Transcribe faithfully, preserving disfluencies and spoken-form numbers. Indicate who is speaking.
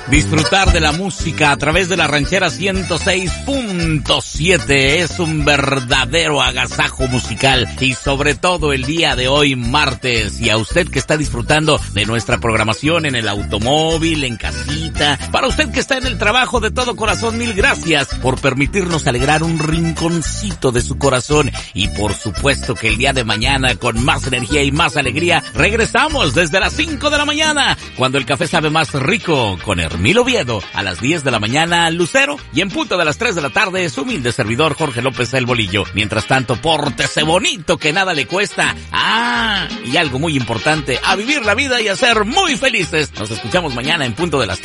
Speaker 1: Disfrutar de la música a través de la ranchera ciento seis punto siete es un verdadero agasajo musical, y sobre todo el día de hoy, martes. Y a usted que está disfrutando de nuestra programación en el automóvil, en casita, para usted que está en el trabajo, de todo corazón, mil gracias por permitirnos alegrar un rinconcito de su corazón. Y por supuesto que el día de mañana, con más energía y más alegría, regresamos desde las cinco de la mañana, cuando el café sabe más rico, con Hermilo Oviedo. A las diez de la mañana, Lucero, y en punto de las tres de la tarde, su humilde servidor Jorge López el Bolillo. Mientras tanto, pórtese bonito, que nada le cuesta. Ah, y algo muy importante, a vivir la vida y a ser muy felices. Nos escuchamos mañana en punto de las tres.